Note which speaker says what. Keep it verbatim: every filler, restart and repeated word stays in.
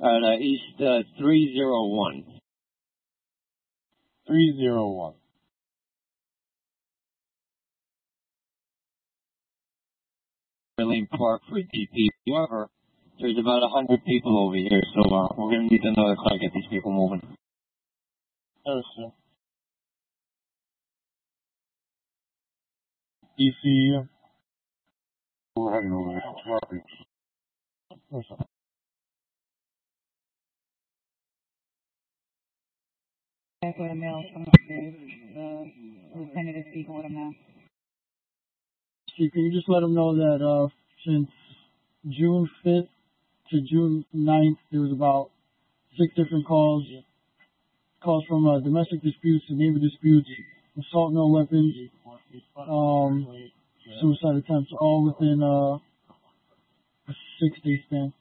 Speaker 1: At uh, East uh, three oh one.
Speaker 2: three oh one.
Speaker 1: Lane Park for D P. However, there's about a hundred people over here, so uh, we're going to need another car to get these people moving.
Speaker 2: Yes, sir. D C. We're heading over there. Right. Yes, sir.
Speaker 3: Back with a mail from upstairs. The lieutenant is speaking with him now.
Speaker 4: Chief, can you just let them know that uh, since June fifth to June ninth, there was about six different calls. Calls from uh, domestic disputes to neighbor disputes, assault no weapons, um, suicide attempts, all within uh, a six-day span.